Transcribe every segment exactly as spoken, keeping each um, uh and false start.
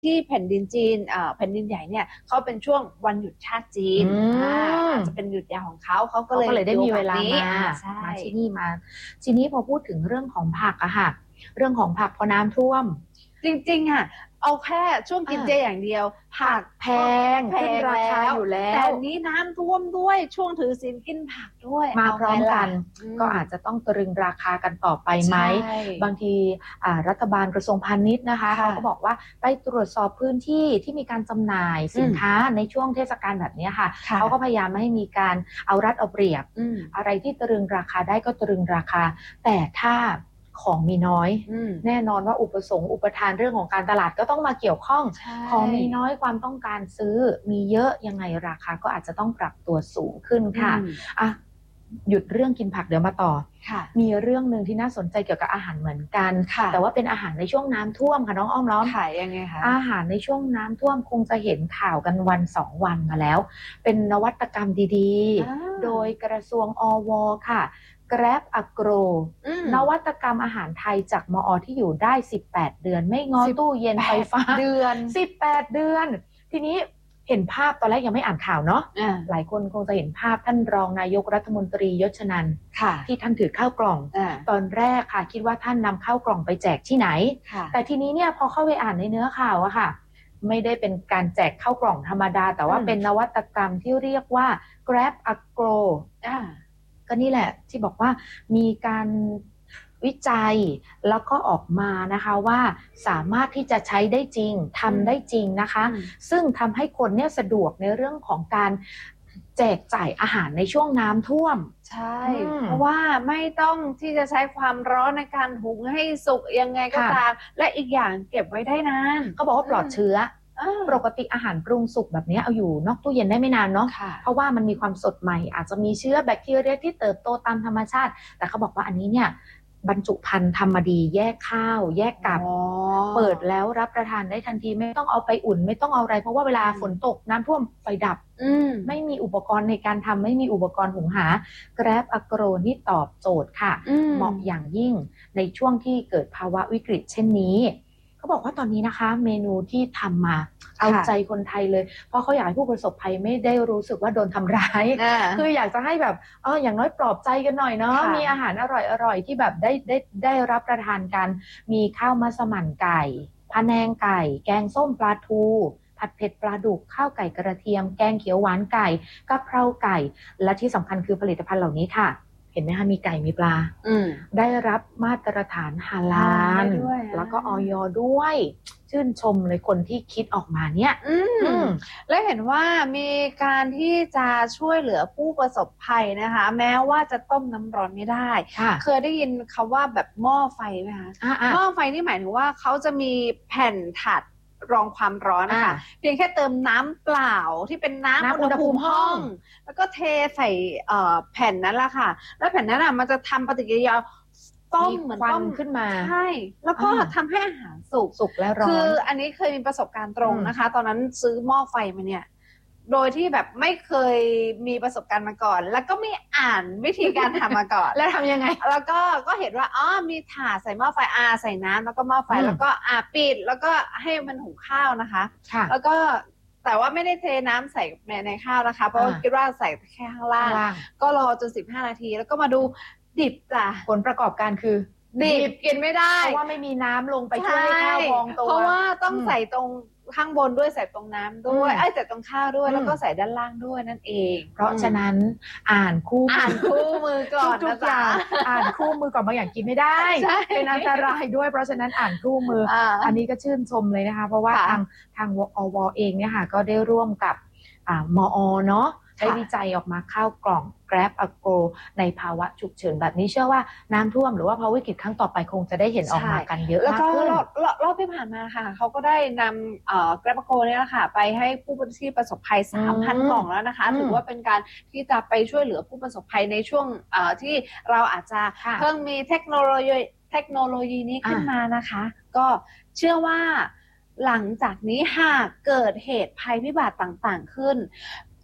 ที่แผ่นดินจีนอ่าแผ่นดินใหญ่เนี่ยเขาเป็นช่วงวันหยุดชาติจีนอ่าอาจจะเป็นหยุดยาวของเขาเขาก็เลยเขาก็เลยได้มีเวลามาใช่มาที่นี่มาทีนี้พอพูดถึงเรื่องของผักอะค่ะเรื่องของผักพอน้ำท่วมจริงๆอ่ะเอาแค่ช่วงกินเจอ่าอย่างเดียวผักแพงแพขึ้นงราคาแล้วอยู่แล้แต่วนี้น้ำท่วมด้วยช่วงถือศีลกินผักด้วยมาเอาพร้อมไงล่ะกันก็อาจจะต้องตรึงราคากันต่อไปไหมใช่บางทีอ่ารัฐบาลกระทรวงพาณิชย์นะคะค่ะเขาก็บอกว่าไปตรวจสอบพื้นที่ที่มีการจำหน่ายสินค้าในช่วงเทศกาลแบบนี้ค่ะค่ะเขาก็พยายามไม่ให้มีการเอารัดเอาเปรียบอืมอะไรที่ตรึงราคาได้ก็ตรึงราคาแต่ถ้าของมีน้อยอืมแน่นอนว่าอุปสงค์อุปทานเรื่องของการตลาดก็ต้องมาเกี่ยวข้องใช่ของมีน้อยความต้องการซื้อมีเยอะยังไงราคาก็อาจจะต้องปรับตัวสูงขึ้นค่ะอืมอ่ะหยุดเรื่องกินผักเดี๋ยวมาต่อค่ะมีเรื่องหนึ่งที่น่าสนใจเกี่ยวกับอาหารเหมือนกันค่ะแต่ว่าเป็นอาหารในช่วงน้ำท่วมค่ะน้องอ้อมล้อมขายยังไงคะอาหารในช่วงน้ำท่วมคงจะเห็นข่าวกันวันสองวันมาแล้วเป็นนวัตกรรมดีอ่าๆโดยกระทรวงอวค่ะ Grab Agro อืมนวัตกรรมอาหารไทยจากมอที่อยู่ได้สิบแปดเดือนไม่งอตู้เย็นไฟฟ้าเดือนสิบแปดเดือนทีนี้เห็นภาพตอนแรกยังไม่อ่านข่าวเนาะอ่าหลายคนคงจะเห็นภาพท่านรองนายกรัฐมนตรียศนันท์ค่ะที่ท่านถือข้าวกล่องอ่าตอนแรกค่ะคิดว่าท่านนำข้าวกล่องไปแจกที่ไหนค่ะแต่ทีนี้เนี่ยพอเข้าไปอ่านในเนื้อข่าวอะค่ะไม่ได้เป็นการแจกข้าวกล่องธรรมดาแต่ว่าเป็นนวัตกรรมที่เรียกว่า Grab Agro อ่าก็นี่แหละที่บอกว่ามีการวิจัยแล้วก็ออกมานะคะว่าสามารถที่จะใช้ได้จริงทำได้จริงนะคะอืมซึ่งทำให้คนเนี่ยสะดวกในเรื่องของการแจกจ่ายอาหารในช่วงน้ำท่วมใช่อืมเพราะว่าไม่ต้องที่จะใช้ความร้อนในการหุงให้สุกยังไงก็ค่ะตาม และอีกอย่างเก็บไว้ได้นานเขาบอกว่าปลอดเชื้ออ่าปกติอาหารปรุงสุกแบบนี้เอาอยู่นอกตู้เย็นได้ไม่นานเนาะค่ะเพราะว่ามันมีความสดใหม่อาจจะมีเชื้อแบคทีเรียที่เติบโตตามธรรมชาติ แต่เขาบอกว่าอันนี้เนี่ยบรรจุภัณฑ์ทำมาดีแยกข้าวแยกกับอ๋อเปิดแล้วรับประทานได้ทันทีไม่ต้องเอาไปอุ่นไม่ต้องเอาอะไรเพราะว่าเวลาฝนตกน้ำท่วมไฟดับอืมไม่มีอุปกรณ์ในการทำไม่มีอุปกรณ์หุงหา Grab Agro นี่ตอบโจทย์ค่ะอืมเหมาะอย่างยิ่งในช่วงที่เกิดภาวะวิกฤตเช่นนี้เขาบอกว่าตอนนี้นะคะเมนูที่ทำมาเอาใจคนไทยเลยเพราะเขาอยากให้ผู้ประสบภัยไม่ได้รู้สึกว่าโดนทำร้ายอ่าคืออยากจะให้แบบเอออย่างน้อยปลอบใจกันหน่อยเนาะค่ะมีอาหารอร่อยๆที่แบบได้ได้ได้รับประทานกัน มีข้าวมัสมั่นไก่พะแนงไก่ แกงส้มปลาทูผัดเผ็ดปลาดุกข้าวไก่กระเทียมแกงเขียวหวานไก่กะเพราไก่ และที่สำคัญคือผลิตภัณฑ์เหล่านี้ค่ะ เห็นไหมคะมีไก่มีปลาอืมได้รับมาตรฐานฮาลาลได้ด้วยอ่ะแล้วก็ออยด้วย ชื่นชมเลยคนที่คิดออกมาเนี่ยอือืมมและเห็นว่ามีการที่จะช่วยเหลือผู้ประสบภัยนะคะ แม้ว่าจะต้มน้ำร้อนไม่ได้ค่ะเคยได้ยินคำว่าแบบหม้อไฟไหมคะอ่ะอ่ะหม้อไฟนี่หมายถึงว่าเขาจะมีแผ่นถัดรองความร้อนนะคะอ่าเพียงแค่เติมน้ำเปล่าที่เป็นน้ำน้ำอุณหภูมิอุณหภูมิห้ห้ออง ง แล้วก็เทใส่เอ่อแผ่นนั้นแหละค่ะ แล้วแผ่นนั้นอ่ะมันจะทำปฏิกิริยาต้มมีเหมือนควันต้มขึ้นมาใช่ แล้วก็อ่าทำให้อาหารสุกสุกและร้อคือน อันนี้เคยมีประสบการณ์ตรงอืมนะคะ ตอนนั้นซื้อหม้อไฟมาเนี่ย โดยที่แบบไม่เคยมีประสบการณ์มาก่อน แล้วก็ไม่อ่านวิธีการทำมาก่อนแล้วทำยังไงแล้วก็ก็เห็นว่าอ๋อมีถาดใส่หม้อไฟอาใส่น้ำแล้วก็หม้อไฟอืมแล้วก็อาปิดแล้วก็ให้มันหุงข้าวนะคะค่ะแล้วก็แต่ว่าไม่ได้เทน้ำใส่ในในข้าวนะคะ เพราะว่าอ่าคิดว่าใส่แค่ข้างล่างข้างล่างก็รอจนสิบห้านาที แล้วก็มาดูดิบจ้ะผลประกอบการคือดิบกินไม่ได้เพราะว่าไม่มีน้ำลงไปช่วยให้ข้าวพองตัวเพราะว่าต้องอืมใส่ตรงข้างบนด้วยใส่ตรงน้ำด้วยอืมไอ้ยใส่ตรงข้าวด้วยอืมแล้วก็ใส่ด้านล่างด้วยนั่นเองเพราะฉะนั้นอ่านคู่อ่านคู่มือก่อนทุนะกๆอจ๊ะย่างอ่านคู่มือก่อนบางอย่างกินไม่ได้ใช่เป็นอันตรายด้วย เพราะฉะนั้นอ่านคู่มืออ่าอันนี้ก็ชื่นชมเลยนะคะ เพราะว่าค่ะทางทางอวเองเนี่ยค่ะก็ได้ร่วมกับอ่ามอเนาะได้ค่ะวิจัยออกมาข้าวกล่อง Grab Agro ในภาวะฉุกเฉินแบบนี้เชื่อว่าน้ำท่วมหรือว่าภาวะวิกฤตครั้งต่อไปคงจะได้เห็นออกมากันเยอะแล้วมากก็ขึ้นรอบรอบรอบที่ผ่านมาค่ะเขาก็ได้นำเอ่อ Grab Go เนี่ยแหละค่ะไปให้ผู้ที่ประสบภัย สามพันอืมกล่องแล้วนะคะอืมถือว่าเป็นการที่จะไปช่วยเหลือผู้ประสบภัยในช่วงเอ่อที่เราอาจจะค่ะเพิ่งมีเทคโนโลยีเทคโนโลยีนี้ขึ้นมานะคะ ก็เชื่อว่าหลังจากนี้หากเกิดเหตุภัยพิบัติต่างๆขึ้น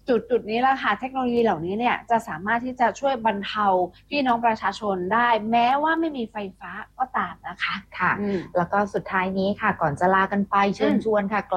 จุดจุดนี้แหละค่ะเทคโนโลยีเหล่านี้เนี่ยจะสามารถที่จะช่วยบรรเทาพี่น้องประชาชนได้แม้ว่าไม่มีไฟฟ้าก็ตามนะคะค่ะแล้วก็สุดท้ายนี้ค่ะก่อนจะลากันไปเชิญชวนค่ะ